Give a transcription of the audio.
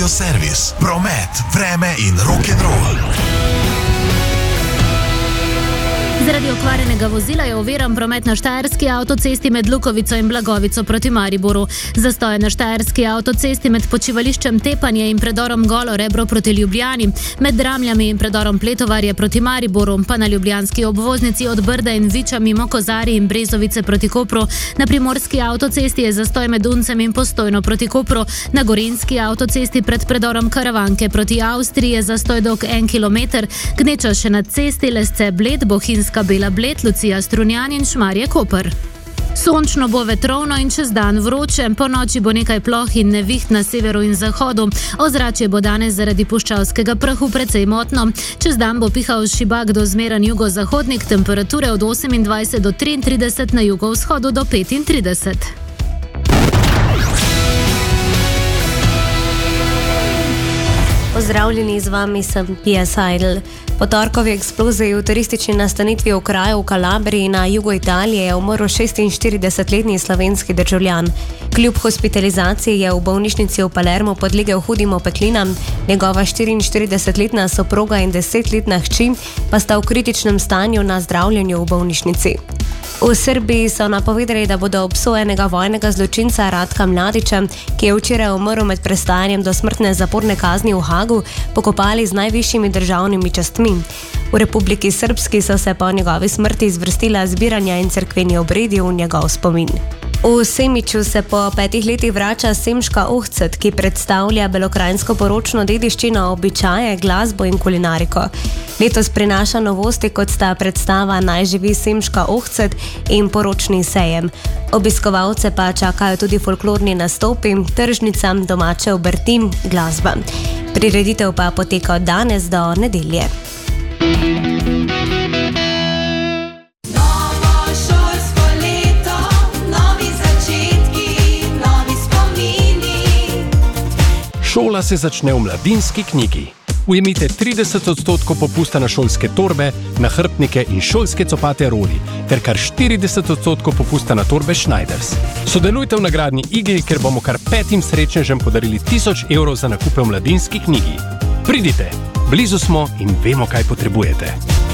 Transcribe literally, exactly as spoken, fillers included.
Servis, promet, vreme in rock'n'roll. Zaradi okvarjenega vozila je oviran promet na štajerski avtocesti med Lukovico in Blagovico proti Mariboru. Zastoje na štajerski avtocesti med počivališčem Tepanje in predorom Golo Rebro proti Ljubljani, med Dramljami in predorom Pletovarje proti Mariboru, pa na ljubljanski obvoznici od Brda in Viča mimo Kozari in Brezovice proti Kopru. Na primorski avtocesti je zastoj med Uncem in Postojno proti Kopru. Na gorenjski avtocesti pred predorom Karavanke proti Avstriji je zastoj dolg en kilometer. Gneča še na cesti Lesce Bled, Bohinjska Bela Bled, Lucija Strunjan in Šmarje Koper. Sončno bo, vetrovno in čez dan vroče, po noči bo nekaj ploh in neviht na severu in zahodu. Ozračje bo danes zaradi puščavskega prahu precej motno. Čez dan bo pihal šibak do zmeran jugozahodnik, temperature od osemindvajset do triintrideset, na jugovzhodu do petintrideset. Pozdravljeni, z vami sem Pia Seidel. Po torkovi eksploziji v turistični nastanitvi v kraju v Kalabriji na jugu Italije je umrl šestinštiridesetletni slovenski državljan. Kljub hospitalizaciji je v bolnišnici v Palermu podlegel hudim opeklinam, njegova štiriinštiridesetletna soproga in desetletna hči pa sta v kritičnem stanju na zdravljenju v bolnišnici. V Srbiji so napovedali, da bodo obsojenega vojnega zločinca Ratka Mladića, ki je včeraj umrl med prestajanjem dosmrtne zaporne kazni v Hagu, pokopali z najvišjimi državnimi častmi. V Republiki Srbski so se po njegovi smrti zvrstila zbiranja in cerkveni obredi v njegov spomin. V Semiču se po petih letih vrača Semiška ohcet, ki predstavlja belokranjsko poročno dediščino, običaje, glasbo in kulinariko. Letos prinaša novosti, kot sta predstava Naj živi Semiška ohcet in poročni sejem. Obiskovalce pa čakajo tudi folklorni nastopi, tržnica, domače obrti, glasba. Prireditev pa poteka od danes do nedelje. Šola se začne v Mladinski knjigi. Ujemite trideset odstotkov popusta na šolske torbe, nahrbtnike in šolske copate Roli, ter kar štirideset odstotkov popusta na torbe Schneiders. Sodelujte v nagradni igri, ker bomo kar petim srečnežem podarili tisoč evrov za nakupe v Mladinski knjigi. Pridite, blizu smo in vemo, kaj potrebujete.